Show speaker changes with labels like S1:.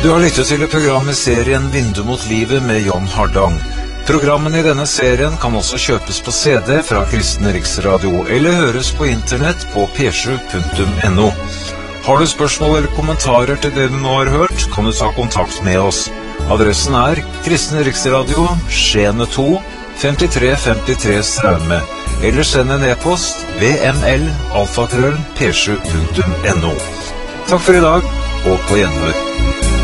S1: Du har lyttet til programmet serien Vindu mot livet med John Hardang. Programmene i denne serien kan også kjøpes på CD fra Kristen Riksradio, eller høres på internett på p7.no. Har du spørsmål eller kommentarer til det du nå har hørt, kan du ta kontakt med oss. Adressen er Kristen Riksradio, Skjene 2, 5353 Straume, eller send en e-post vml@p7.no. Takk for i dag, og på gjenhør.